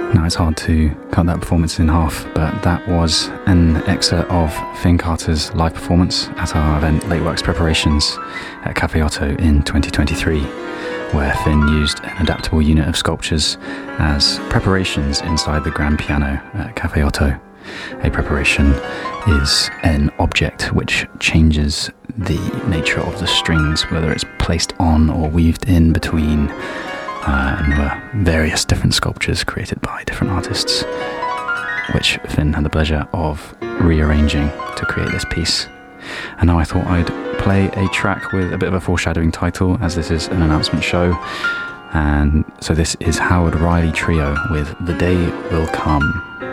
Now, it's hard to cut that performance in half, but that was an excerpt of Finn Carter's live performance at our event Late Works Preparations at Cafe Otto in 2023, where Finn used an adaptable unit of sculptures as preparations inside the grand piano at Cafe Otto. A preparation is an object which changes the nature of the strings, whether it's placed on or weaved in between, and there were various different sculptures created by different artists, which Finn had the pleasure of rearranging to create this piece. And now I thought I'd play a track with a bit of a foreshadowing title, as this is an announcement show. And so this is Howard Riley Trio with The Day Will Come.